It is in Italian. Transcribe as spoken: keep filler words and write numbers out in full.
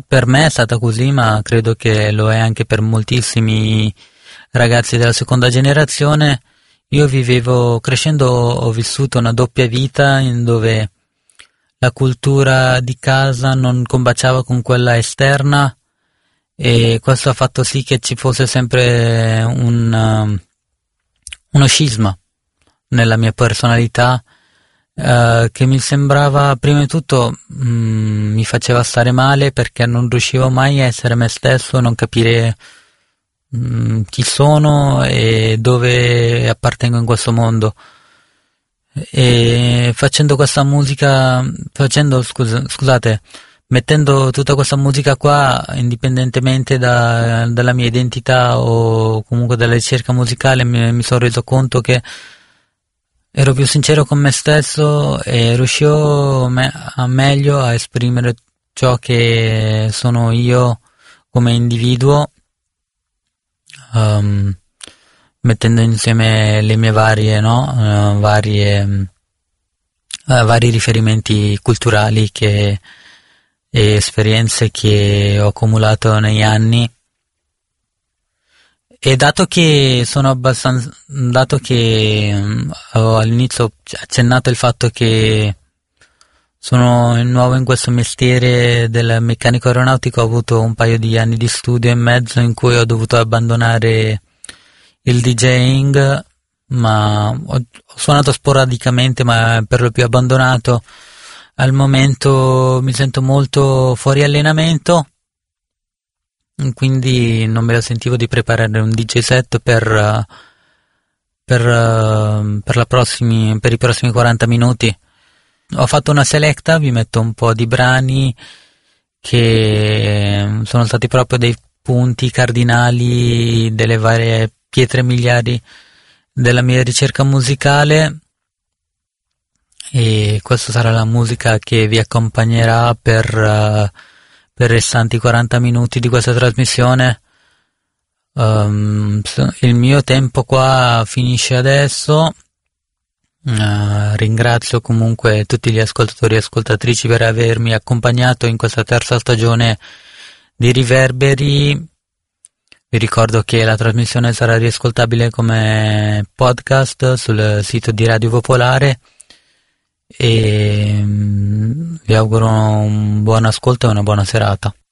per me è stata così, ma credo che lo è anche per moltissimi ragazzi della seconda generazione. Io vivevo, crescendo, ho vissuto una doppia vita in dove la cultura di casa non combaciava con quella esterna, e questo ha fatto sì che ci fosse sempre un, um, uno scisma nella mia personalità, uh, che mi sembrava, prima di tutto, mm, mi faceva stare male perché non riuscivo mai a essere me stesso, non capire mm, chi sono e dove appartengo in questo mondo. E facendo questa musica, facendo, scusa, scusate, mettendo tutta questa musica qua, indipendentemente da, dalla mia identità o comunque dalla ricerca musicale, mi, mi sono reso conto che ero più sincero con me stesso e riuscivo me, a meglio a esprimere ciò che sono io come individuo, um, mettendo insieme le mie varie, no, uh, varie, uh, vari riferimenti culturali che, e esperienze che ho accumulato negli anni. E dato che sono abbastanza, dato che um, ho all'inizio accennato il fatto che sono nuovo in questo mestiere del meccanico aeronautico, ho avuto un paio di anni di studio e mezzo in cui ho dovuto abbandonare il DJing, ma ho, ho suonato sporadicamente, ma per lo più abbandonato. Al momento mi sento molto fuori allenamento, quindi non me la sentivo di preparare un D J set per, per, per, la prossimi, per i prossimi quaranta minuti. Ho fatto una selecta, vi metto un po' di brani che sono stati proprio dei punti cardinali, delle varie pietre miliari della mia ricerca musicale, e questa sarà la musica che vi accompagnerà per, uh, per i restanti quaranta minuti di questa trasmissione. Um, il mio tempo qua finisce adesso. Uh, ringrazio comunque tutti gli ascoltatori e ascoltatrici per avermi accompagnato in questa terza stagione di Riverberi. Vi ricordo che la trasmissione sarà riascoltabile come podcast sul sito di Radio Popolare, e vi auguro un buon ascolto e una buona serata.